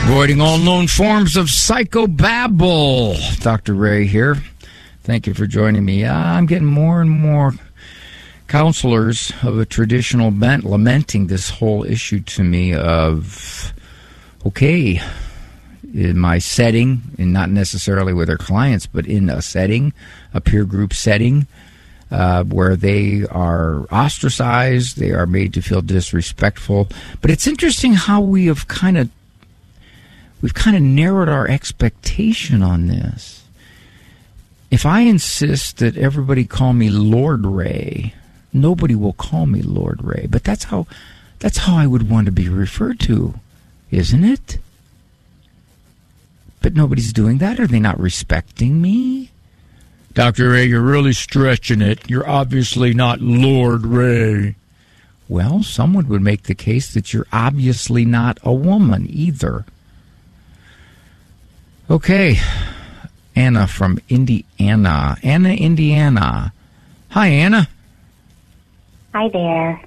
Avoiding all known forms of psychobabble. Dr. Ray here. Thank you for joining me. I'm getting more and more counselors of a traditional bent lamenting this whole issue to me of, okay, in my setting, and not necessarily with their clients, but in a setting, a peer group setting, where they are ostracized, they are made to feel disrespectful. But it's interesting how we've kind of narrowed our expectation on this. If I insist that everybody call me Lord Ray, nobody will call me Lord Ray. But that's how I would want to be referred to, isn't it? But nobody's doing that. Are they not respecting me? Dr. Ray, you're really stretching it. You're obviously not Lord Ray. Well, someone would make the case that you're obviously not a woman either. Okay. Anna from Indiana. Anna, Indiana. Hi, Anna. Hi there.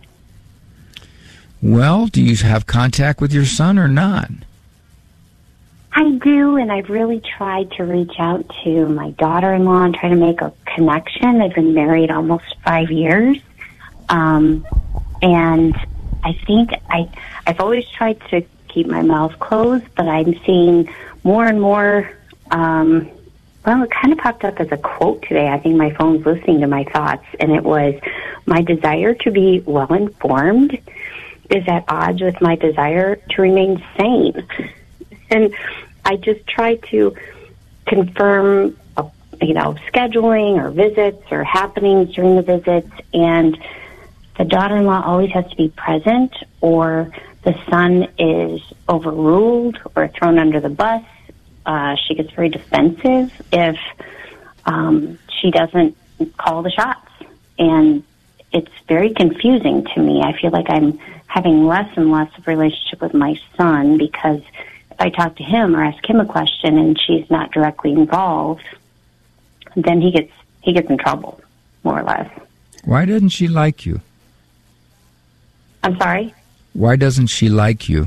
Well, do you have contact with your son or not? I do, and I've really tried to reach out to my daughter-in-law and try to make a connection. They've been married almost 5 years. And I think I've always tried to keep my mouth closed, but I'm seeing more and more, well, it kind of popped up as a quote today. I think my phone's listening to my thoughts, and it was, my desire to be well-informed is at odds with my desire to remain sane. And I just try to confirm, scheduling or visits or happenings during the visits, and the daughter-in-law always has to be present, or the son is overruled or thrown under the bus. She gets very defensive if she doesn't call the shots. And it's very confusing to me. I feel like I'm having less and less of a relationship with my son because if I talk to him or ask him a question and she's not directly involved, then he gets in trouble, more or less. Why doesn't she like you? I'm sorry? Why doesn't she like you?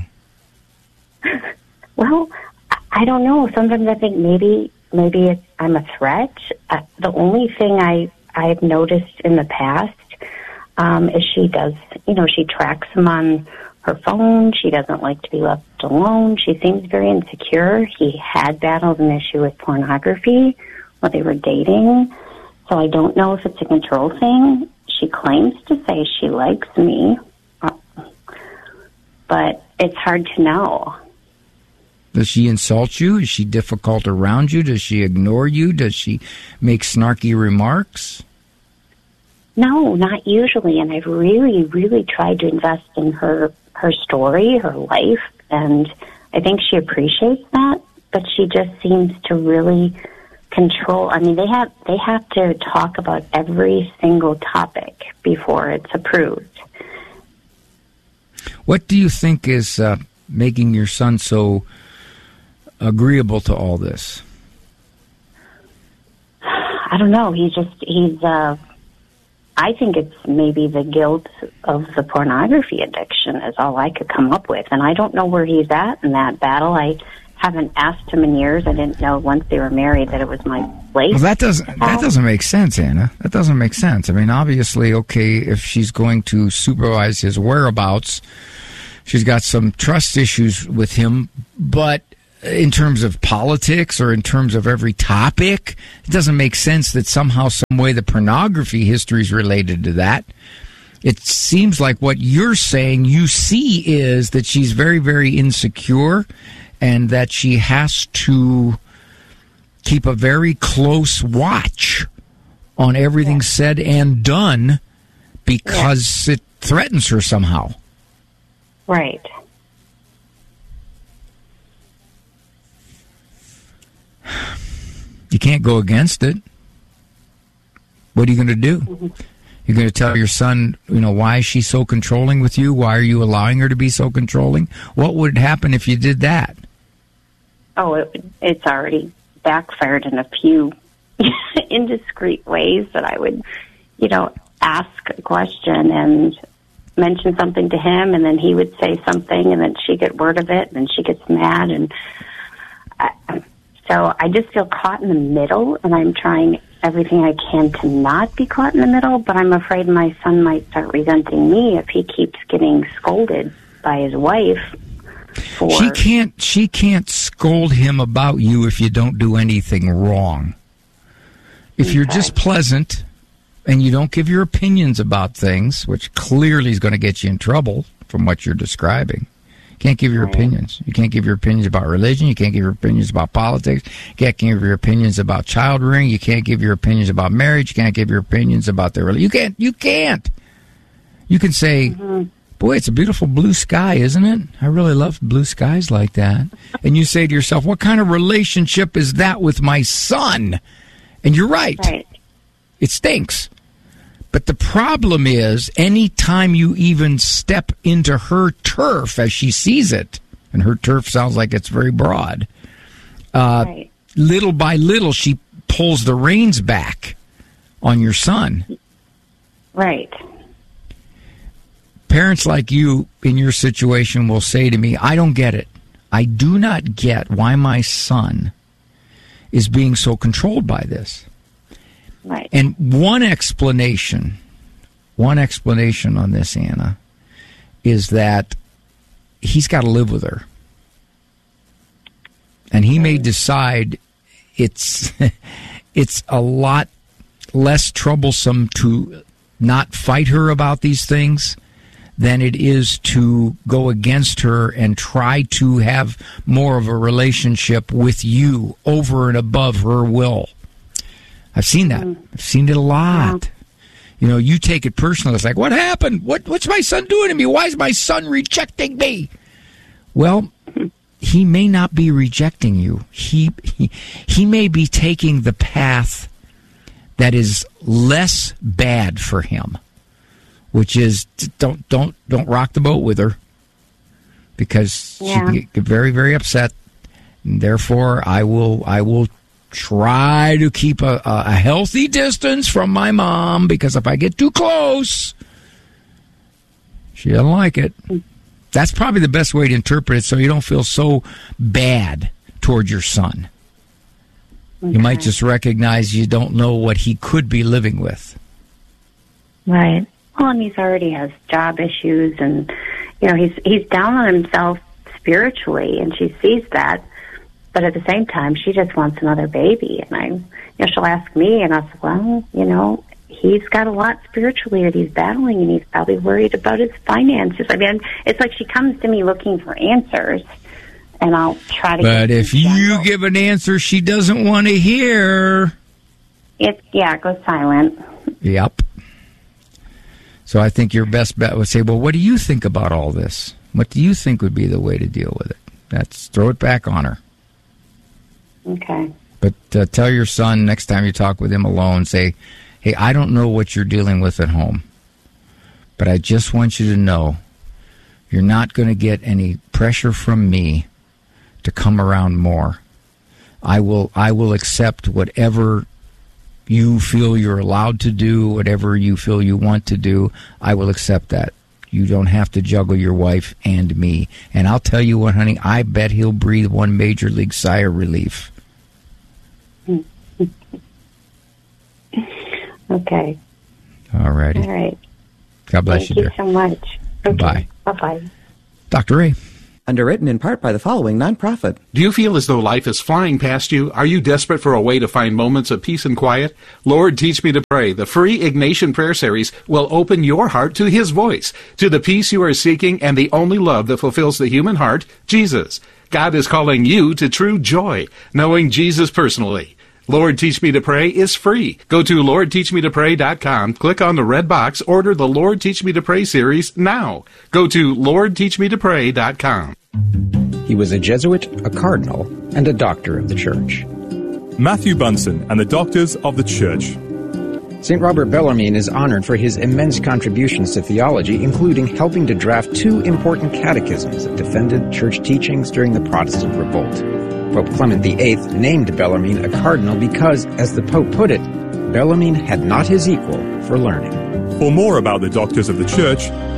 Well, I don't know. Sometimes I think maybe I'm a threat. The only thing I've noticed in the past is she does, she tracks him on her phone. She doesn't like to be left alone. She seems very insecure. He had battled an issue with pornography while they were dating. So I don't know if it's a control thing. She claims to say she likes me, but it's hard to know. Does she insult you? Is she difficult around you? Does she ignore you? Does she make snarky remarks? No, not usually. And I've really, really tried to invest in her story, her life, and I think she appreciates that. But she just seems to really control. I mean, they have to talk about every single topic before it's approved. What do you think is making your son so agreeable to all this? I don't know. He's I think it's maybe the guilt of the pornography addiction is all I could come up with. And I don't know where he's at in that battle. I haven't asked him in years. I didn't know once they were married that it was my place. Well, that doesn't make sense, Anna. That doesn't make sense. I mean, obviously, okay, if she's going to supervise his whereabouts, she's got some trust issues with him, but in terms of politics or in terms of every topic, it doesn't make sense that somehow, some way, the pornography history is related to that. It seems like what you're saying you see is that she's very, very insecure and that she has to keep a very close watch on everything said and done because it threatens her somehow. Right. You can't go against it. What are you going to do? Mm-hmm. You're going to tell your son, why is she so controlling with you? Why are you allowing her to be so controlling? What would happen if you did that? Oh, it's already backfired in a few indiscreet ways that I would, ask a question and mention something to him, and then he would say something, and then she get word of it, and then she gets mad, and so I just feel caught in the middle, and I'm trying everything I can to not be caught in the middle, but I'm afraid my son might start resenting me if he keeps getting scolded by his wife. She can't scold him about you if you don't do anything wrong. If you're just pleasant and you don't give your opinions about things, which clearly is going to get you in trouble from what you're describing. You can't give your opinions. You can't give your opinions about religion. You can't give your opinions about politics. You can't give your opinions about child rearing. You can't give your opinions about marriage. You can't give your opinions about their religion. You can't. You can say, boy, it's a beautiful blue sky, isn't it? I really love blue skies like that. And you say to yourself, what kind of relationship is that with my son? And you're right. It stinks. But the problem is, any time you even step into her turf as she sees it, and her turf sounds like it's very broad, little by little she pulls the reins back on your son. Right. Parents like you in your situation will say to me, I don't get it. I do not get why my son is being so controlled by this. Right. And one explanation on this, Anna, is that he's got to live with her. And he may decide it's a lot less troublesome to not fight her about these things than it is to go against her and try to have more of a relationship with you over and above her will. I've seen that. I've seen it a lot. You know, you take it personally. It's like, what happened? What's my son doing to me? Why is my son rejecting me? Well, he may not be rejecting you. He may be taking the path that is less bad for him, which is don't rock the boat with her, because she can get very, very upset. And therefore, I will try to keep a healthy distance from my mom, because if I get too close, she doesn't like it. That's probably the best way to interpret it, so you don't feel so bad toward your son. Okay. You might just recognize you don't know what he could be living with. Right. Well, and he's already has job issues, and you know he's down on himself spiritually, and she sees that. But at the same time, she just wants another baby, and she'll ask me, and I'll say, well, he's got a lot spiritually that he's battling, and he's probably worried about his finances. I mean, it's like she comes to me looking for answers, and I'll try to. But if you give an answer she doesn't want to hear, it goes silent. Yep. So I think your best bet would say, well, what do you think about all this? What do you think would be the way to deal with it? That's throw it back on her. Okay. But tell your son next time you talk with him alone, say, hey, I don't know what you're dealing with at home, but I just want you to know you're not going to get any pressure from me to come around more. I will accept whatever you feel you're allowed to do, whatever you feel you want to do. I will accept that. You don't have to juggle your wife and me. And I'll tell you what, honey, I bet he'll breathe one major league sigh of relief. Okay. All righty. All right. God bless you, dear. Thank you so much. Okay. Bye. Bye-bye. Dr. Ray. Underwritten in part by the following nonprofit. Do you feel as though life is flying past you? Are you desperate for a way to find moments of peace and quiet? Lord, Teach Me to Pray, the free Ignatian prayer series, will open your heart to His voice, to the peace you are seeking and the only love that fulfills the human heart, Jesus. God is calling you to true joy, knowing Jesus personally. Lord, Teach Me to Pray is free. Go to LordTeachMeToPray.com, click on the red box, order the Lord, Teach Me to Pray series now. Go to LordTeachMeToPray.com. He was a Jesuit, a cardinal, and a doctor of the Church. Matthew Bunson and the Doctors of the Church. St. Robert Bellarmine is honored for his immense contributions to theology, including helping to draft 2 important catechisms that defended church teachings during the Protestant Revolt. Pope Clement VIII named Bellarmine a cardinal because, as the Pope put it, Bellarmine had not his equal for learning. For more about the Doctors of the Church,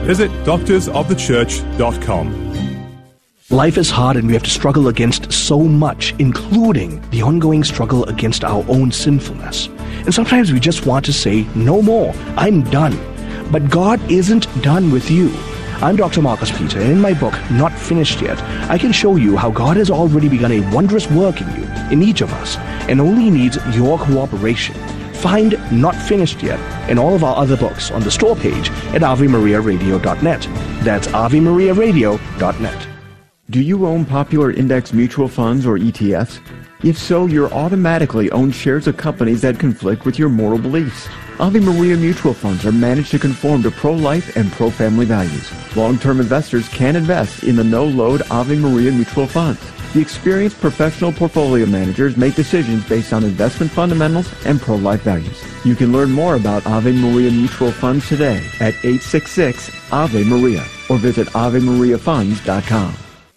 Visit doctorsofthechurch.com. Life is hard and we have to struggle against so much, including the ongoing struggle against our own sinfulness. And sometimes we just want to say, no more, I'm done. But God isn't done with you. I'm Dr. Marcus Peter, and in my book, Not Finished Yet, I can show you how God has already begun a wondrous work in you, in each of us, and only needs your cooperation. Find Not Finished Yet and all of our other books on the store page at AveMariaRadio.net. That's AveMariaRadio.net. Do you own popular index mutual funds or ETFs? If so, you're automatically own shares of companies that conflict with your moral beliefs. Ave Maria mutual funds are managed to conform to pro-life and pro-family values. Long-term investors can invest in the no-load Ave Maria mutual funds. The experienced professional portfolio managers make decisions based on investment fundamentals and pro-life values. You can learn more about Ave Maria mutual funds today at 866-AVE-MARIA or visit AveMariaFunds.com.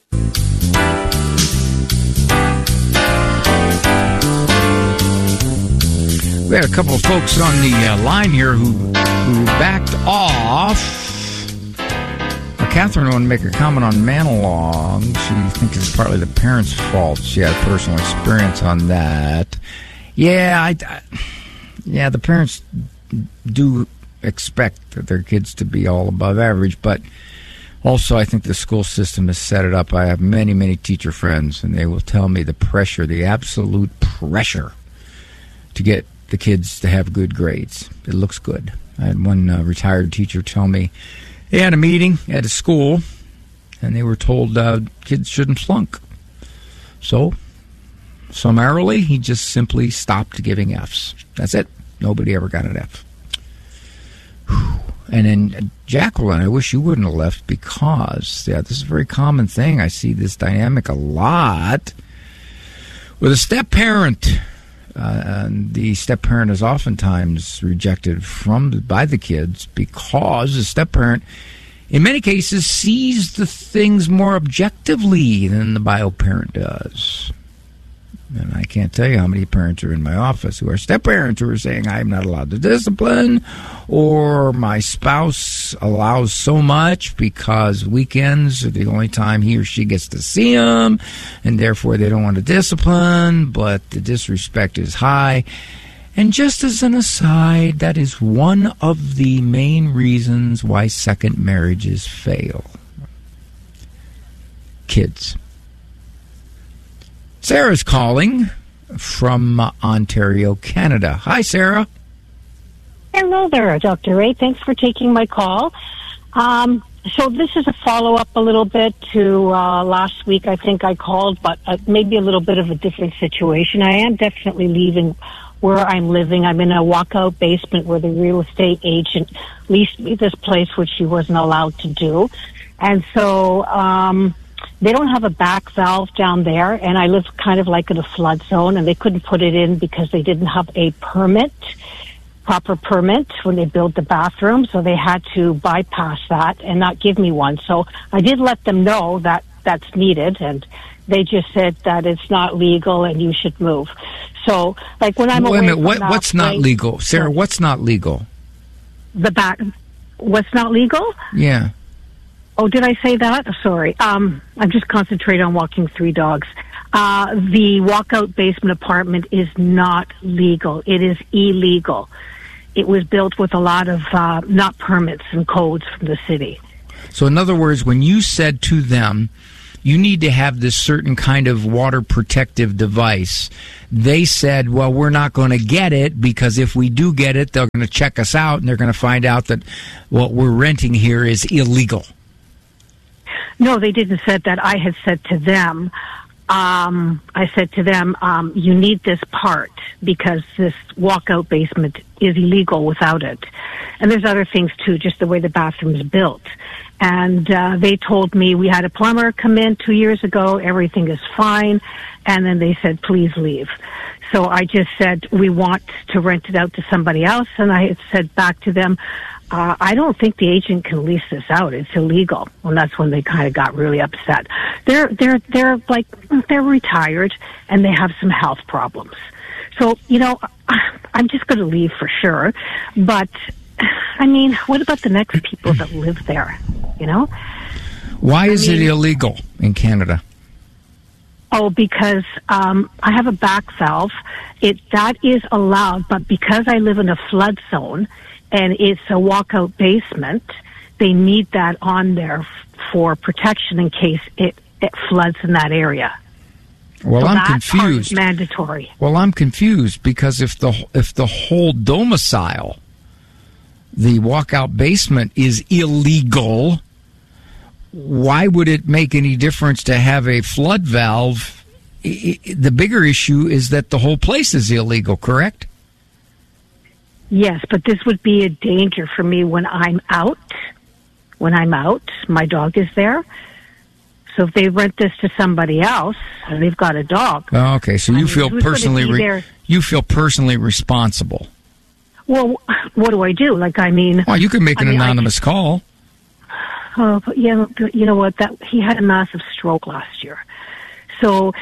We had a couple of folks on the line here who backed off. Catherine wanted to make a comment on Manalong. She thinks it's partly the parents' fault. She had personal experience on that. Yeah, the parents do expect their kids to be all above average, but also I think the school system has set it up. I have many, many teacher friends, and they will tell me the pressure, the absolute pressure to get the kids to have good grades. It looks good. I had one retired teacher tell me they had a meeting at a school, and they were told kids shouldn't flunk. So, summarily, he just simply stopped giving Fs. That's it. Nobody ever got an F. Whew. And then, Jacqueline, I wish you wouldn't have left because, this is a very common thing. I see this dynamic a lot with a step-parent. And the step-parent is oftentimes rejected by the kids because the step-parent, in many cases, sees the things more objectively than the bio-parent does. And I can't tell you how many parents are in my office who are step-parents who are saying, I'm not allowed to discipline, or my spouse allows so much because weekends are the only time he or she gets to see them, and therefore they don't want to discipline, but the disrespect is high. And just as an aside, that is one of the main reasons why second marriages fail. Kids. Sarah's calling from Ontario, Canada. Hi, Sarah. Hello there, Dr. Ray. Thanks for taking my call. So this is a follow-up a little bit to last week. I think I called, but maybe a little bit of a different situation. I am definitely leaving where I'm living. I'm in a walkout basement where the real estate agent leased me this place, which she wasn't allowed to do. And so they don't have a back valve down there, and I live kind of like in a flood zone, and they couldn't put it in because they didn't have a proper permit when they built the bathroom, so they had to bypass that and not give me one. So I did let them know that that's needed, and they just said that it's not legal and you should move. So, like when I'm Wait a minute, from what's not legal? Sarah, what's not legal? What's not legal? Yeah. Oh, did I say that? Sorry. I'm just concentrating on walking three dogs. The walkout basement apartment is not legal. It is illegal. It was built with a lot of not permits and codes from the city. So in other words, when you said to them, you need to have this certain kind of water protective device, they said, well, we're not going to get it because if we do get it, they're going to check us out and they're going to find out that what we're renting here is illegal. No, they didn't say that. I had said to them, you need this part because this walkout basement is illegal without it. And there's other things too, just the way the bathroom is built. And they told me we had a plumber come in 2 years ago, everything is fine. And then they said, please leave. So I just said, we want to rent it out to somebody else. And I had said back to them, I don't think the agent can lease this out. It's illegal. And that's when they kind of got really upset. They're retired and they have some health problems. So, I'm just going to leave for sure. But I mean, what about the next people that live there, you know? Why is it illegal in Canada? Oh, because I have a back valve. That is allowed, but because I live in a flood zone and it's a walkout basement, they need that on there for protection in case it floods in that area. Well, so I'm that confused. Part is mandatory. Well, I'm confused because if the whole domicile, the walkout basement, is illegal, why would it make any difference to have a flood valve? The bigger issue is that the whole place is illegal, correct? Yes, but this would be a danger for me when I'm out. When I'm out, my dog is there. So if they rent this to somebody else and they've got a dog. Oh, okay, so you feel personally responsible. Well, what do I do? Well, you can make an anonymous call. Oh, but you know what? He had a massive stroke last year, so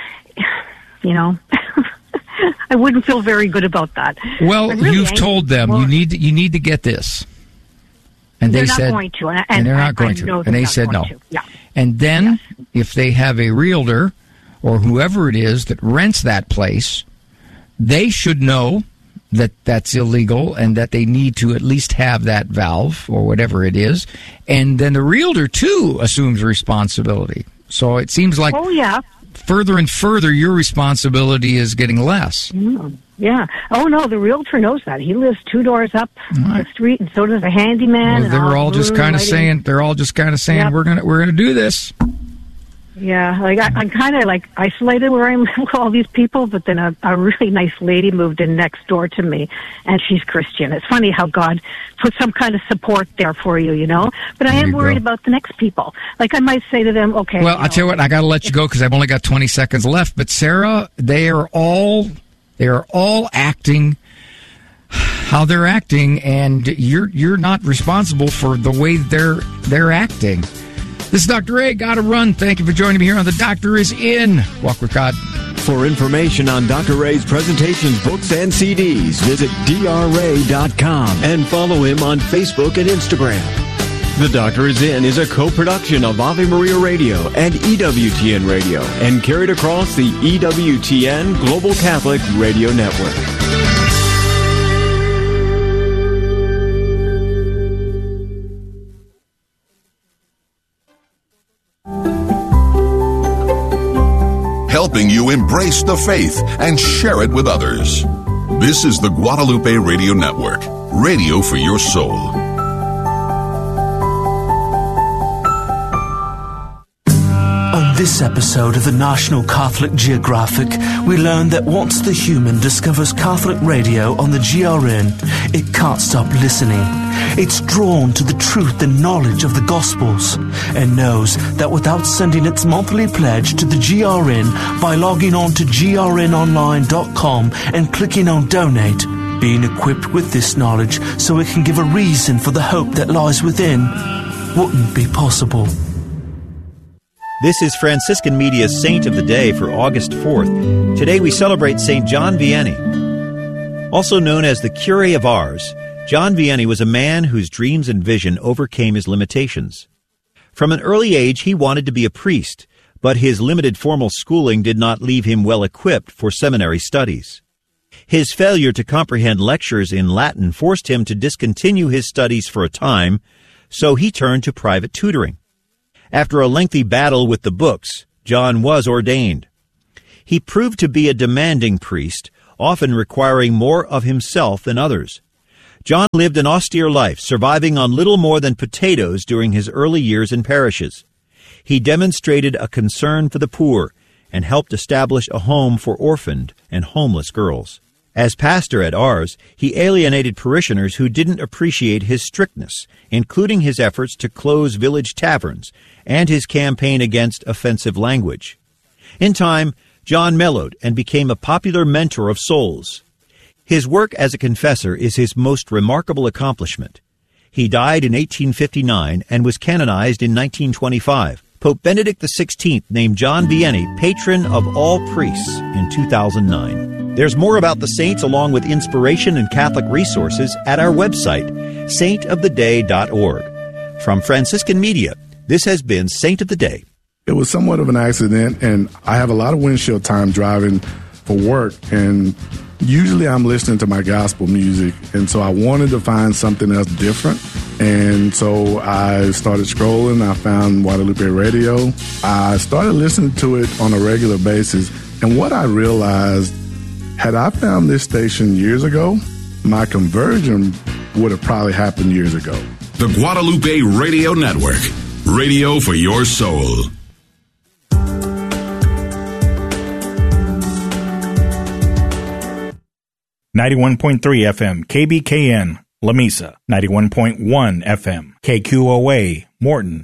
I wouldn't feel very good about that. Well, really, you've told them you need to get this, and they said going to, and they're not going to, and they said no. Yeah. And then if they have a realtor or whoever it is that rents that place, they should know that that's illegal and that they need to at least have that valve or whatever it is. And then the realtor, too, assumes responsibility. So it seems like further and further your responsibility is getting less. Yeah. Oh, no, the realtor knows that. He lives 2 doors up the street, and so does the handyman. Well, they're all just kind of saying, yep. we're gonna do this. Yeah, I'm kind of isolated where I'm with all these people, but then a really nice lady moved in next door to me, and she's Christian. It's funny how God put some kind of support there for you, you know? But I am worried about the next people. I might say to them, okay. Well, I'll tell you what, I got to let you go because I've only got 20 seconds left. But Sarah, they are all acting how they're acting, and you're not responsible for the way they're acting. This is Dr. Ray. Gotta run. Thank you for joining me here on The Doctor Is In. Walk with God. For information on Dr. Ray's presentations, books, and CDs, visit drray.com and follow him on Facebook and Instagram. The Doctor Is In is a co-production of Ave Maria Radio and EWTN Radio and carried across the EWTN Global Catholic Radio Network. Helping you embrace the faith and share it with others. This is the Guadalupe Radio Network, radio for your soul. On this episode of the National Catholic Geographic, we learn that once the human discovers Catholic radio on the GRN, it can't stop listening. It's drawn to the truth and knowledge of the Gospels and knows that without sending its monthly pledge to the GRN by logging on to grnonline.com and clicking on Donate, being equipped with this knowledge so it can give a reason for the hope that lies within wouldn't be possible. This is Franciscan Media's Saint of the Day for August 4th. Today we celebrate St. John Vianney. Also known as the Curé of Ars, John Vianney was a man whose dreams and vision overcame his limitations. From an early age, he wanted to be a priest, but his limited formal schooling did not leave him well equipped for seminary studies. His failure to comprehend lectures in Latin forced him to discontinue his studies for a time, so he turned to private tutoring. After a lengthy battle with the books, John was ordained. He proved to be a demanding priest, often requiring more of himself than others. John lived an austere life, surviving on little more than potatoes during his early years in parishes. He demonstrated a concern for the poor and helped establish a home for orphaned and homeless girls. As pastor at Ars, he alienated parishioners who didn't appreciate his strictness, including his efforts to close village taverns and his campaign against offensive language. In time, John mellowed and became a popular mentor of souls. His work as a confessor is his most remarkable accomplishment. He died in 1859 and was canonized in 1925. Pope Benedict XVI named John Vianney patron of all priests in 2009. There's more about the saints along with inspiration and Catholic resources at our website, saintoftheday.org. From Franciscan Media, this has been Saint of the Day. It was somewhat of an accident, and I have a lot of windshield time driving for work, and usually I'm listening to my gospel music, and so I wanted to find something else different. And so I started scrolling. I found Guadalupe Radio. I started listening to it on a regular basis, and what I realized, had I found this station years ago, my conversion would have probably happened years ago. The Guadalupe Radio Network, radio for your soul. 91.3 FM, KBKN, La Mesa. 91.1 FM, KQOA, Morton.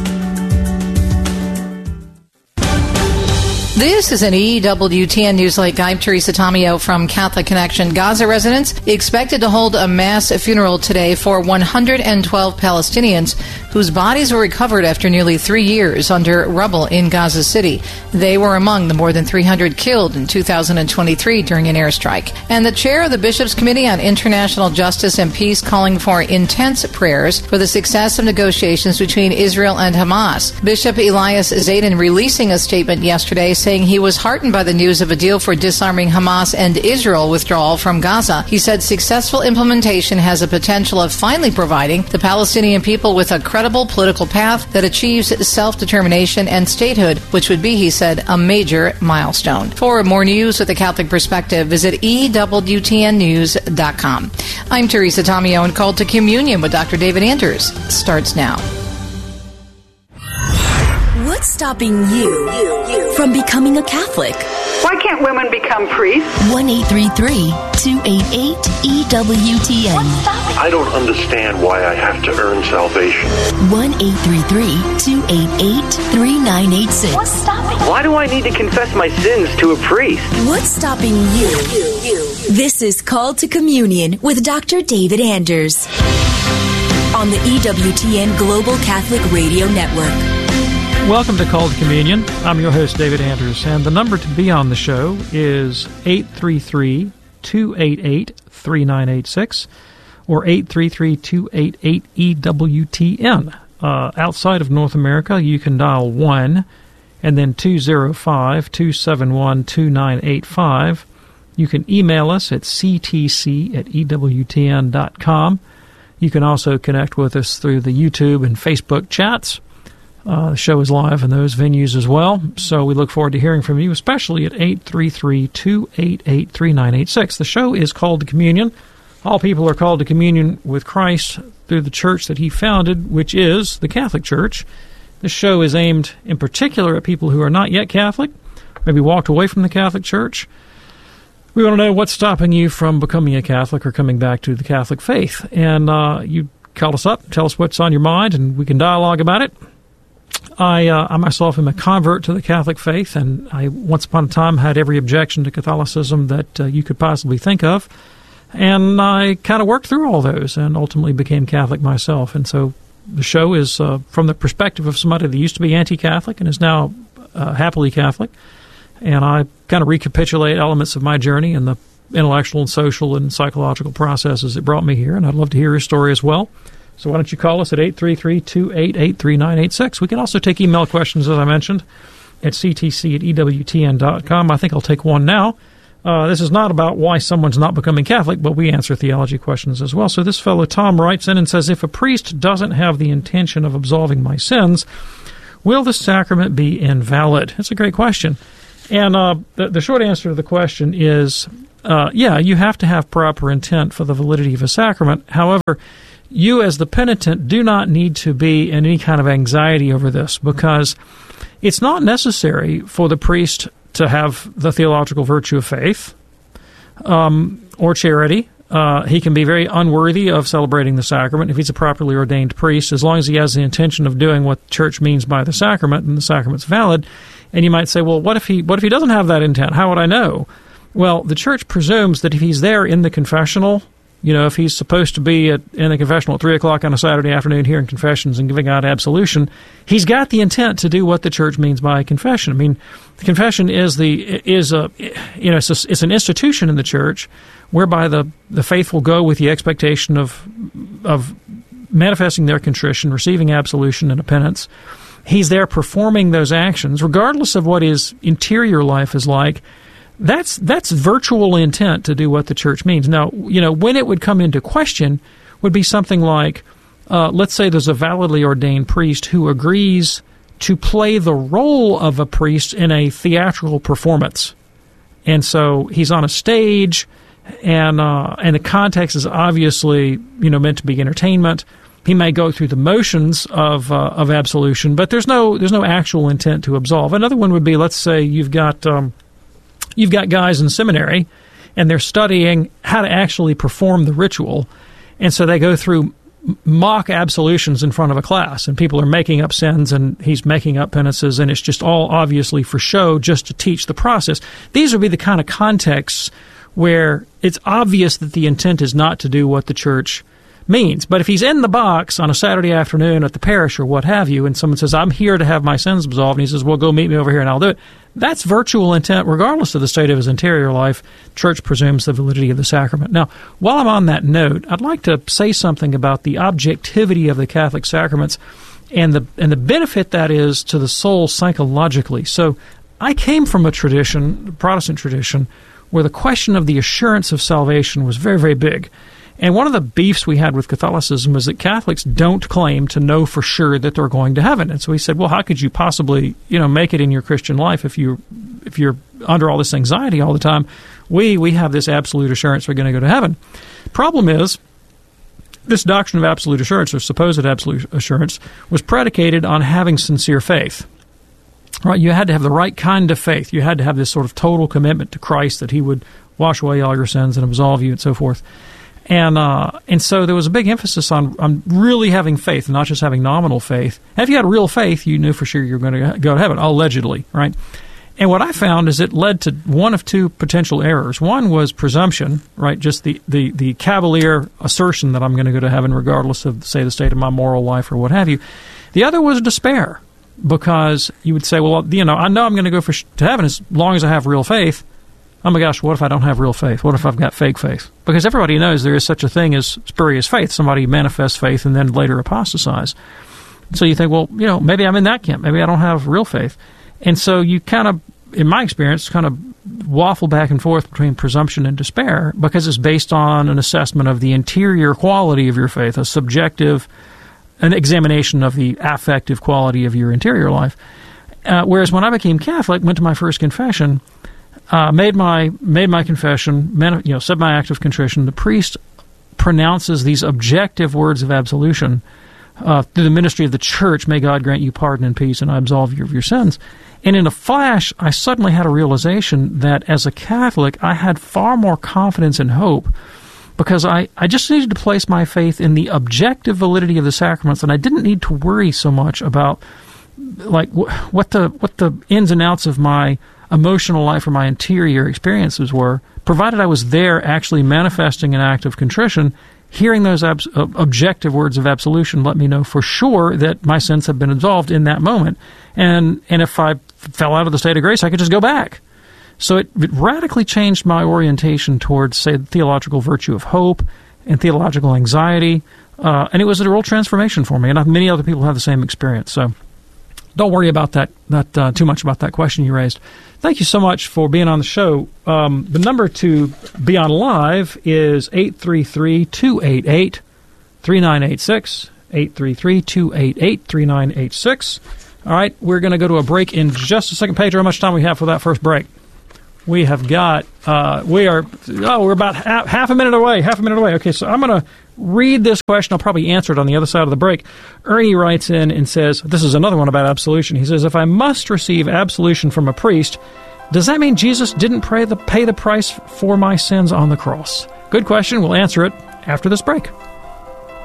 This is an EWTN Newsletter. I'm Teresa Tomeo from Catholic Connection. Gaza residents expected to hold a mass funeral today for 112 Palestinians whose bodies were recovered after nearly 3 years under rubble in Gaza City. They were among the more than 300 killed in 2023 during an airstrike. And the chair of the Bishops' Committee on International Justice and Peace calling for intense prayers for the success of negotiations between Israel and Hamas. Bishop Elias Zayden releasing a statement yesterday saying he was heartened by the news of a deal for disarming Hamas and Israel withdrawal from Gaza. He said successful implementation has a potential of finally providing the Palestinian people with a credible political path that achieves self-determination and statehood, which would be, he said, a major milestone. For more news with a Catholic perspective, visit EWTNnews.com. I'm Teresa Tomeo, and Called to Communion with Dr. David Anders starts now. What's stopping you from becoming a Catholic? Why can't women become priests? 1-833-288-EWTN. I don't understand why I have to earn salvation. 1-833-288-3986. What's stopping you? Why do I need to confess my sins to a priest? What's stopping you? This is Called to Communion with Dr. David Anders on the EWTN Global Catholic Radio Network. Welcome to Called Communion. I'm your host, David Anders, and the number to be on the show is 833-288-3986 or 833-288-EWTN. Outside of North America, you can dial 1 and then 205-271-2985. You can email us at ctc@ewtn.com. You can also connect with us through the YouTube and Facebook chats. The show is live in those venues as well, so we look forward to hearing from you, especially at 833-288-3986. The show is Called to Communion. All people are called to communion with Christ through the church that he founded, which is the Catholic Church. This show is aimed in particular at people who are not yet Catholic, maybe walked away from the Catholic Church. We want to know what's stopping you from becoming a Catholic or coming back to the Catholic faith. And you call us up, tell us what's on your mind, and we can dialogue about it. I myself am a convert to the Catholic faith, and I once upon a time had every objection to Catholicism that you could possibly think of. And I kind of worked through all those and ultimately became Catholic myself. And so the show is from the perspective of somebody that used to be anti-Catholic and is now happily Catholic. And I kind of recapitulate elements of my journey and the intellectual and social and psychological processes that brought me here. And I'd love to hear your story as well. So why don't you call us at 833-288-3986. We can also take email questions, as I mentioned, at ctc@ewtn.com. I think I'll take one now. This is not about why someone's not becoming Catholic, but we answer theology questions as well. So this fellow Tom writes in and says, if a priest doesn't have the intention of absolving my sins, will the sacrament be invalid? That's a great question. And the short answer to the question is, yeah, you have to have proper intent for the validity of a sacrament. However, you as the penitent do not need to be in any kind of anxiety over this, because it's not necessary for the priest to have the theological virtue of faith or charity. He can be very unworthy of celebrating the sacrament if he's a properly ordained priest, as long as he has the intention of doing what the church means by the sacrament, and the sacrament's valid. And you might say, well, what if he doesn't have that intent? How would I know? Well, the church presumes that if he's there in the confessional If he's supposed to be in the confessional at 3 o'clock on a Saturday afternoon hearing confessions and giving out absolution, he's got the intent to do what the church means by confession. I mean, the confession it's an institution in the church whereby the faithful go with the expectation of manifesting their contrition, receiving absolution and a penance. He's there performing those actions, regardless of what his interior life is like. That's virtual intent to do what the church means. Now, when it would come into question would be something like, let's say there's a validly ordained priest who agrees to play the role of a priest in a theatrical performance. And so he's on a stage, and the context is obviously, meant to be entertainment. He may go through the motions of absolution, but there's no actual intent to absolve. Another one would be, let's say you've got guys in seminary, and they're studying how to actually perform the ritual, and so they go through mock absolutions in front of a class, and people are making up sins, and he's making up penances, and it's just all obviously for show, just to teach the process. These would be the kind of contexts where it's obvious that the intent is not to do what the church means. But if he's in the box on a Saturday afternoon at the parish or what have you, and someone says, I'm here to have my sins absolved, and he says, well, go meet me over here and I'll do it, that's virtual intent regardless of the state of his interior life. Church presumes the validity of the sacrament. Now, while I'm on that note, I'd like to say something about the objectivity of the Catholic sacraments and the benefit that is to the soul psychologically. So I came from a tradition, the Protestant tradition, where the question of the assurance of salvation was very, very big. And one of the beefs we had with Catholicism was that Catholics don't claim to know for sure that they're going to heaven. And so he said, well, how could you possibly, make it in your Christian life if you're under all this anxiety all the time? We have this absolute assurance we're going to go to heaven. Problem is, this doctrine of absolute assurance, or supposed absolute assurance, was predicated on having sincere faith. Right? You had to have the right kind of faith. You had to have this sort of total commitment to Christ, that he would wash away all your sins and absolve you and so forth. And so there was a big emphasis on really having faith, and not just having nominal faith. And if you had real faith, you knew for sure you were going to go to heaven, allegedly, right? And what I found is it led to one of two potential errors. One was presumption, right? Just the cavalier assertion that I'm going to go to heaven regardless of, say, the state of my moral life or what have you. The other was despair, because you would say, well, I know I'm going to go to heaven as long as I have real faith. Oh my gosh, what if I don't have real faith? What if I've got fake faith? Because everybody knows there is such a thing as spurious faith. Somebody manifests faith and then later apostatize. So you think, well, maybe I'm in that camp. Maybe I don't have real faith. And so you kind of, in my experience, kind of waffle back and forth between presumption and despair, because it's based on an assessment of the interior quality of your faith, an examination of the affective quality of your interior life. Whereas when I became Catholic, went to my first confession, made my confession, said my act of contrition. The priest pronounces these objective words of absolution through the ministry of the church. May God grant you pardon and peace, and I absolve you of your sins. And in a flash, I suddenly had a realization that as a Catholic, I had far more confidence and hope, because I just needed to place my faith in the objective validity of the sacraments, and I didn't need to worry so much about what the ins and outs of my emotional life or my interior experiences were, provided I was there actually manifesting an act of contrition. Hearing those objective words of absolution let me know for sure that my sins have been absolved in that moment. And if I fell out of the state of grace, I could just go back. So it radically changed my orientation towards, say, the theological virtue of hope and theological anxiety. And it was a real transformation for me. And many other people have the same experience. So don't worry about that too much about that question you raised. Thank you so much for being on the show. The number to be on live is 833-288-3986, 833-288-3986. All right, we're going to go to a break in just a second. Pedro, how much time we have for that first break? We have got, we're about half a minute away. Okay, so I'm going to read this question. I'll probably answer it on the other side of the break. Ernie writes in and says, this is another one about absolution. He says, if I must receive absolution from a priest, does that mean Jesus didn't pay the price for my sins on the cross? Good question. We'll answer it after this break.